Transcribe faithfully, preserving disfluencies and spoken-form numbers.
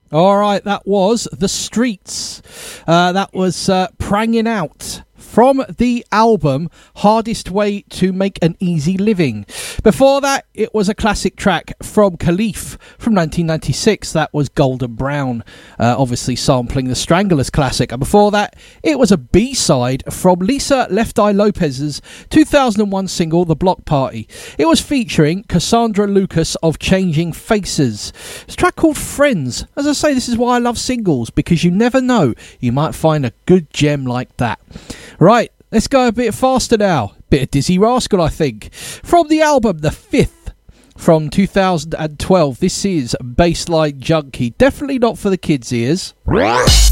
All right, that was The Streets. Uh, that was uh, Pranging Out from the album Hardest Way to Make an Easy Living. Before that, it was a classic track from Khalif from nineteen ninety-six. That was Golden Brown, uh, obviously sampling the Stranglers classic. And before that, it was a B-side from Lisa Left Eye Lopez's two thousand one single, The Block Party. It was featuring Cassandra Lucas of Changing Faces. It's a track called Friends. As I say, this is why I love singles, because you never know, you might find a good gem like that. Right, let's go a bit faster now. Bit of Dizzy Rascal, I think. From the album The Fifth from two thousand twelve, this is Bassline Junkie. Definitely not for the kids' ears.